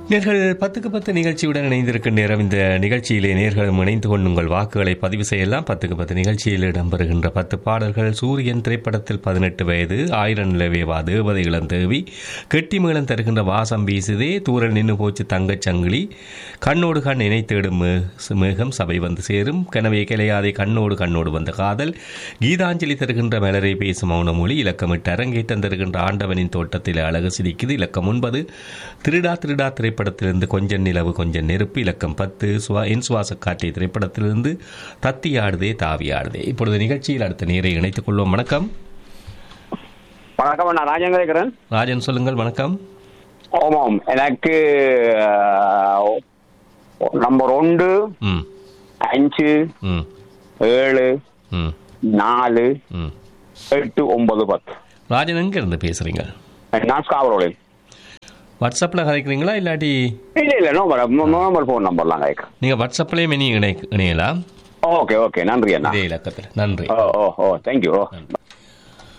நேர்கள் 10க்கு 10 நிகழ்ச்சியுடன் இணைந்திருக்கும் நேரம். இந்த நிகழ்ச்சியிலே நேர்களும் இணைந்து கொண்டு உங்கள் வாக்குகளை பதிவு செய்யலாம். 10க்கு 10 நிகழ்ச்சியில் இடம்பெறுகின்ற 10 பாடல்கள். சூரியன் திரைப்படத்தில் 18 வயது, 1000 நிலவேவா, தேவதை இளந்தேவி, கெட்டி மேளம் தருகின்ற வாசம் வீசுதே, தூரல் நின்று போச்சு தங்கச்சங்கிலி, கண்ணோடு கண் இணை தேடும் மேகம், சபை வந்து சேரும், கனவே கிளையாதே, கண்ணோடு கண்ணோடு வந்த காதல், கீதாஞ்சலி தருகின்ற மலரை பேசும் மௌனமொழி, இலக்கமிட்டு அரங்கேற்றம் தருகின்ற ஆண்டவனின் தோட்டத்தில் அழகு சிரிக்குது, இலக்கம் 9 திருடா திருடா திரைப்படத்திலிருந்து கொஞ்சம் நிலவு கொஞ்சம் நெருப்பு, இலக்கம் 10 என் சுவாச காற்றை திரைப்படத்திலிருந்து தத்தி ஆடுதே தாவி ஆடுதே. இப்பொழுது நிகழ்ச்சியில் அடுத்த நேரை இணைத்துக் கொள்வோம். வணக்கம். வணக்கம், நான் ராஜன் கேட்கிறேன். ராஜன் சொல்லுங்கள். வணக்கம். ஆமாம், எனக்கு நம்பர் 1 5 7 4 8 9 10. ராஜன் எங்க இருந்து பேசுறீங்க? நான் ஸ்காவரோலில். வாட்ஸ்அப்பில் கதைக்கிறீங்களா இல்லாட்டி? இல்லை நோம்பல் ஃபோன் நம்பர்லாம் கேட்க. நீங்கள் வாட்ஸ்அப்லேயே இணையலாம். ஓகே நன்றி அண்ணா. இதே இலக்கத்தில் நன்றி. தேங்க்யூ.